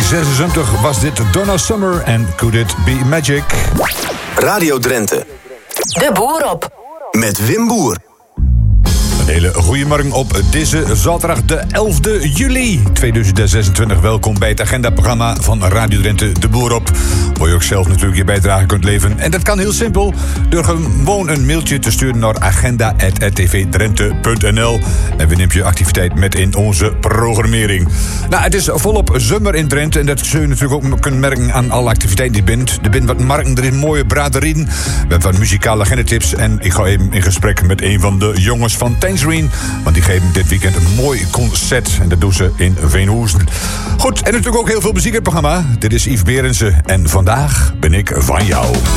1976 was dit Donna Summer en Could It Be Magic. Radio Drenthe. De Boer op. Met Wim Boer. Een hele goeiemorgen op deze zaterdag de 11e juli 2026. Welkom bij het agendaprogramma van Radio Drenthe De Boer op. Waar je ook zelf natuurlijk je bijdrage kunt leveren. En dat kan heel simpel door gewoon een mailtje te sturen naar agenda@rtvdrenthe.nl. En we nemen je activiteit met in onze programmering. Nou, het is volop zomer in Drenthe. En dat zul je natuurlijk ook kunnen merken aan alle activiteiten die je bent. Er zijn wat markten, er is mooie braderieën. We hebben wat muzikale agendatips. En ik ga even in gesprek met een van de jongens van Tangerine. Want die geven dit weekend een mooi concert. En dat doen ze in Veenhoezen. Goed, en natuurlijk ook heel veel muziek in het programma. Dit is Yves Berensen. En vandaag ben ik van jou.